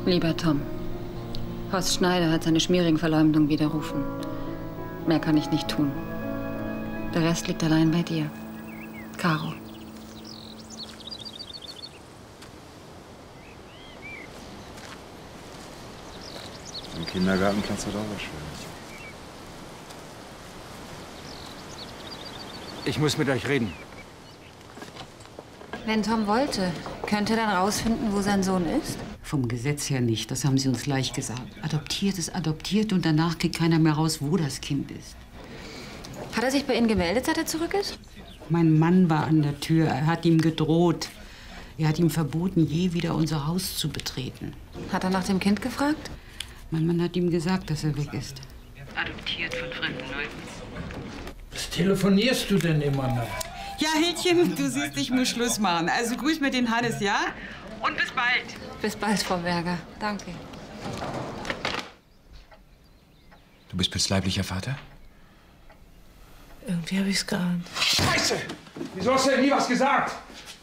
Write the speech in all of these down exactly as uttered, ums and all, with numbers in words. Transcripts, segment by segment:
Lieber Tom, Horst Schneider hat seine schmierigen Verleumdungen widerrufen. Mehr kann ich nicht tun. Der Rest liegt allein bei dir. Caro. Ein Kindergartenplatz hat auch was Schönes. Ich muss mit euch reden. Wenn Tom wollte, könnte er dann rausfinden, wo sein Sohn ist? Vom Gesetz her nicht, das haben Sie uns gleich gesagt. Adoptiert ist adoptiert und danach kriegt keiner mehr raus, wo das Kind ist. Hat er sich bei Ihnen gemeldet, seit er zurück ist? Mein Mann war an der Tür, er hat ihm gedroht. Er hat ihm verboten, je wieder unser Haus zu betreten. Hat er nach dem Kind gefragt? Mein Mann hat ihm gesagt, dass er weg ist. Adoptiert von fremden Leuten. Was telefonierst du denn immer noch? Ja, Hildchen, du siehst, ich muss Schluss machen. Also grüß mir den Hannes, ja? Und bis bald. Bis bald, Frau Berger. Danke. Du bist Pills leiblicher Vater? Irgendwie habe ich's geahnt. Scheiße! Wieso hast du denn nie was gesagt?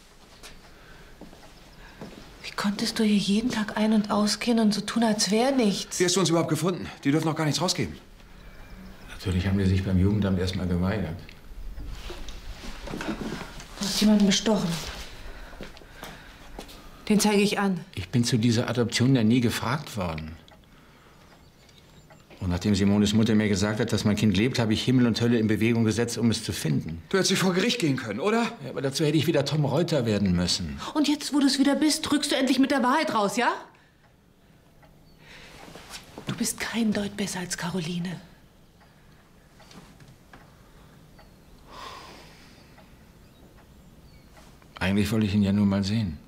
Wie konntest du hier jeden Tag ein- und ausgehen und so tun, als wäre nichts? Wie hast du uns überhaupt gefunden? Die dürfen noch gar nichts rausgeben. Natürlich haben die sich beim Jugendamt erst mal geweigert. Du hast jemanden bestochen. Den zeige ich an. Ich bin zu dieser Adoption ja nie gefragt worden. Und nachdem Simones Mutter mir gesagt hat, dass mein Kind lebt, habe ich Himmel und Hölle in Bewegung gesetzt, um es zu finden. Du hättest vor Gericht gehen können, oder? Ja, aber dazu hätte ich wieder Tom Reuter werden müssen. Und jetzt, wo du es wieder bist, drückst du endlich mit der Wahrheit raus, ja? Du bist kein Deut besser als Caroline. Eigentlich wollte ich ihn ja nur mal sehen.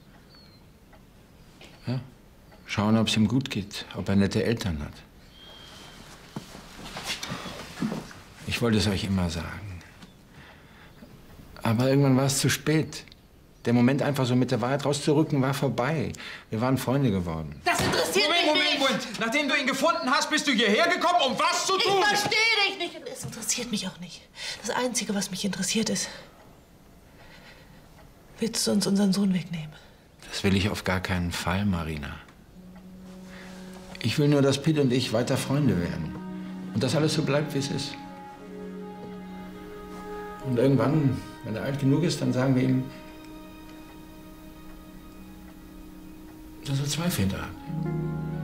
Ja? Schauen, ob es ihm gut geht, ob er nette Eltern hat. Ich wollte es euch immer sagen. Aber irgendwann war es zu spät. Der Moment, einfach so mit der Wahrheit rauszurücken, war vorbei. Wir waren Freunde geworden. Das interessiert Moment, mich Moment, nicht! Moment! Nachdem du ihn gefunden hast, bist du hierher gekommen, um was zu tun? Ich verstehe dich nicht und es interessiert mich auch nicht. Das Einzige, was mich interessiert, ist, willst du uns unseren Sohn wegnehmen? Das will ich auf gar keinen Fall, Marina. Ich will nur, dass Pitt und ich weiter Freunde werden. Und dass alles so bleibt, wie es ist. Und irgendwann, wenn er alt genug ist, dann sagen wir ihm, dass er zwei Väter hat.